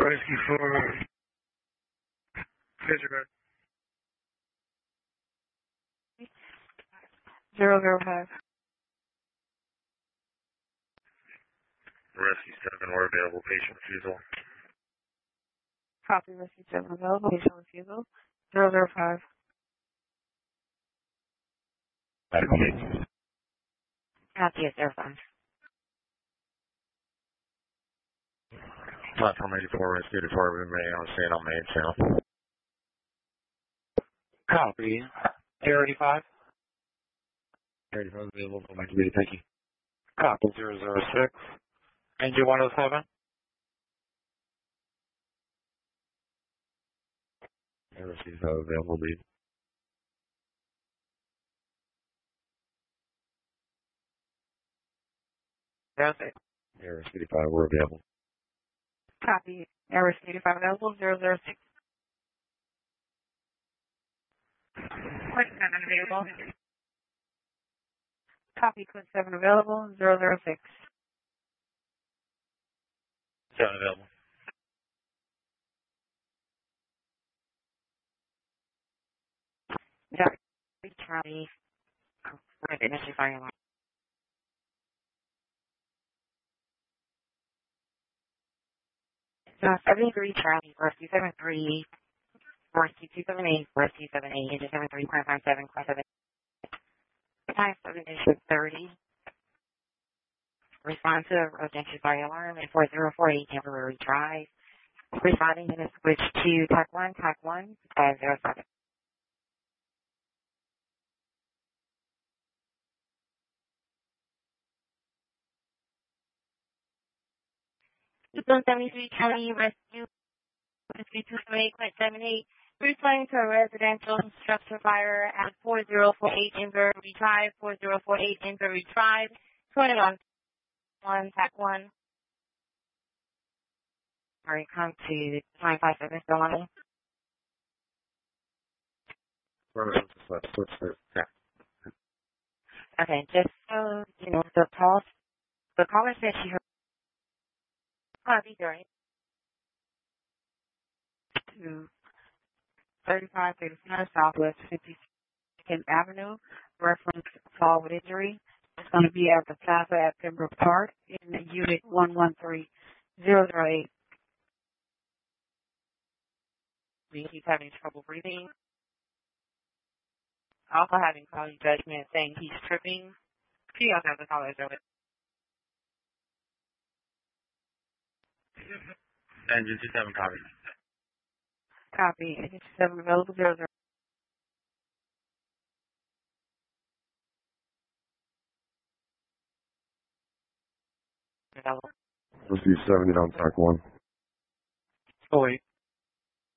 Whiskey for Fisher. 005. Rescue 7, we're available. Patient refusal. Copy, Rescue 7 available. Patient refusal. 005. Medical needs. Copy at 05. Platform 84, Rescue Department, May on stand on main channel. Copy. Air 85. Air 85 available. Thank you. Copy 006. Engine 107. Air Rescue 5 available, lead. Okay. Air Rescue 5, we're available. Copy. Air Rescue 85 available. 006. Quick 7 available. Copy. Quick 7 available. 006. 7 available. Charlie. Right, initially fire alarm. 73 Charlie, Rescue 73, Rescue 278, Rescue 78, engine 73.57, class 7. Time 7 is 30. Respond to emergency fire alarm at 4048 temporary drive. Responding to the switch to TAC 1, TAC 1, 507. Zone 73 Charlie, Rescue 278.78. Responding to a residential structure fire at 4048 Inverary Drive, 4048 Inverary Drive, 21 TAC 1. Sorry, come to 957 still on me. Okay, just so you know, the caller said she heard Harvey during to 3539 Southwest 52nd Avenue, reference fall with injury. It's going to be at the plaza at Pembroke Park in unit 113008. He's having trouble breathing. Also having quality judgment saying he's tripping. She also has the callers of it. Engine 27 copy. Copy. Engine 7 available 00. Available. Rescue 70 on TAC 1. Oh, wait.